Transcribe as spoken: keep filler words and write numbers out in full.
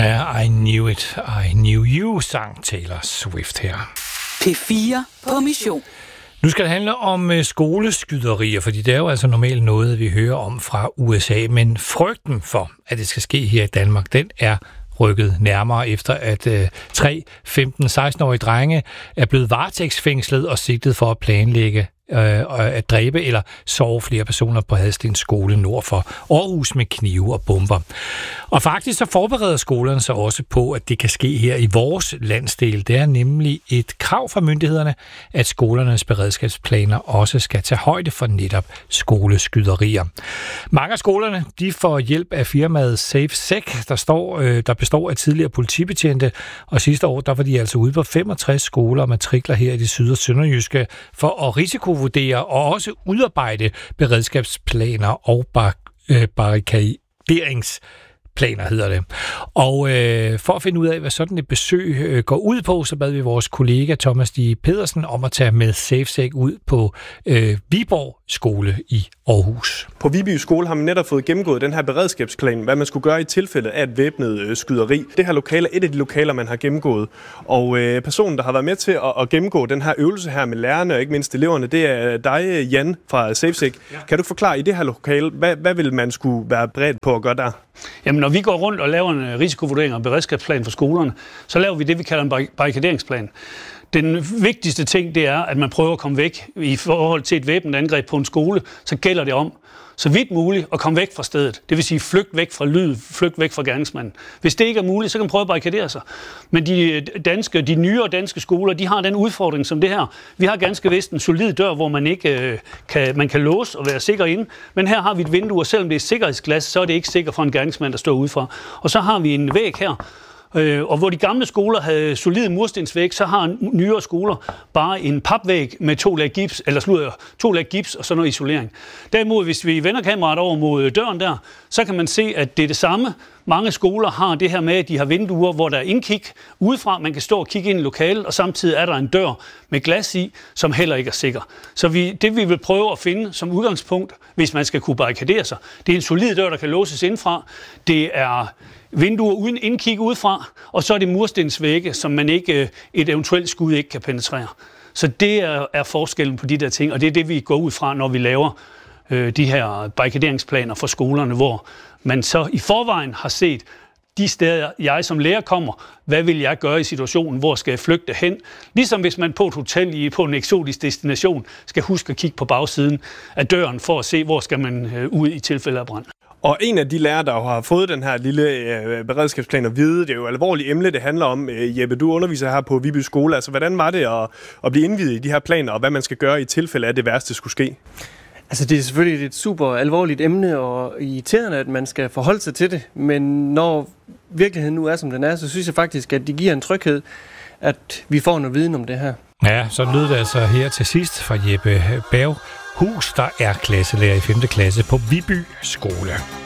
Ja, I knew it, I knew you, sang Taylor Swift her. P fire på mission. Nu skal det handle om skoleskyderier, fordi det er jo altså normalt noget, vi hører om fra U S A, men frygten for, at det skal ske her i Danmark, den er rykket nærmere efter, at øh, tre femten-seksten-årige drenge er blevet varetægtsfængslet og sigtet for at planlægge at dræbe eller såre flere personer på Hadsten skole nord for Aarhus med knive og bomber. Og faktisk så forbereder skolerne sig også på, at det kan ske her i vores landsdel. Det er nemlig et krav fra myndighederne, at skolernes beredskabsplaner også skal tage højde for netop skoleskyderier. Mange af skolerne, de får hjælp af firmaet SafeSec, der, står, der består af tidligere politibetjente, og sidste år der var de altså ude på femogtres skoler og matrikler her i det syd- og sønderjyske for at risikovurdere og også udarbejde beredskabsplaner og bar- øh, barrikaderingsplaner, hedder det. Og øh, for at finde ud af, hvad sådan et besøg øh, går ud på, så bad vi vores kollega Thomas Stig Pedersen om at tage med SafeSec ud på øh, Viborg skole i Aarhus. På Viby skole har man netop fået gennemgået den her beredskabsplan, hvad man skulle gøre i tilfælde af et væbnet øh, skyderi. Det her lokale er et af de lokaler, man har gennemgået. Og øh, personen, der har været med til at, at gennemgå den her øvelse her med lærerne og ikke mindst eleverne, det er dig, Jan fra SafeSec. Ja. Kan du forklare i det her lokale, hvad, hvad vil man skulle være beredt på at gøre der? Jamen, når vi går rundt og laver en risikovurdering og beredskabsplan for skolerne, så laver vi det, vi kalder en barrikaderingsplan. Den vigtigste ting, det er, at man prøver at komme væk i forhold til et væbnet angreb på en skole, så gælder det om, så vidt muligt, at komme væk fra stedet. Det vil sige, flygt væk fra lyd, flygt væk fra gerningsmanden. Hvis det ikke er muligt, så kan man prøve at barrikadere sig. Men de danske, de nyere danske skoler, de har den udfordring som det her. Vi har ganske vist en solid dør, hvor man ikke øh, kan, man kan låse og være sikker inde. Men her har vi et vindue, og selvom det er sikkerhedsglas, så er det ikke sikkert for en gerningsmand, der står udefra. Og så har vi en væg her, og hvor de gamle skoler havde solide murstensvæg, så har nyere skoler bare en papvæg med to lag gips, eller slutter, to lag gips og så noget isolering. Derimod, hvis vi vender kameraet over mod døren der, så kan man se, at det er det samme. Mange skoler har det her med, at de har vinduer, hvor der er indkig udefra. Man kan stå og kigge ind i lokalet, og samtidig er der en dør med glas i, som heller ikke er sikker. Så vi, det vi vil prøve at finde som udgangspunkt, hvis man skal kunne barrikadere sig, det er en solid dør, der kan låses indfra. Det er vinduer uden indkig udefra, og så er det murstensvægge, som man ikke, et eventuelt skud ikke kan penetrere. Så det er, er forskellen på de der ting, og det er det, vi går ud fra, når vi laver øh, de her barrikaderingsplaner for skolerne, hvor man så i forvejen har set de steder, jeg som lærer kommer, hvad vil jeg gøre i situationen, hvor skal jeg flygte hen? Ligesom hvis man på et hotel på en eksotisk destination skal huske at kigge på bagsiden af døren for at se, hvor skal man øh, ud i tilfælde af brand. Og en af de lærere, der har fået den her lille øh, beredskabsplan at vide, det er jo et alvorligt emne, det handler om. Øh, Jeppe, du underviser her på Viby skole. Altså, hvordan var det at, at blive indviet i de her planer, og hvad man skal gøre i tilfælde af, at det værste skulle ske? Altså, det er selvfølgelig et super alvorligt emne, og irriterende, at man skal forholde sig til det. Men når virkeligheden nu er, som den er, så synes jeg faktisk, at det giver en tryghed, at vi får noget viden om det her. Ja, så lød det altså her til sidst fra Jeppe Berghus, der er klasselærer i femte klasse på Viby skole.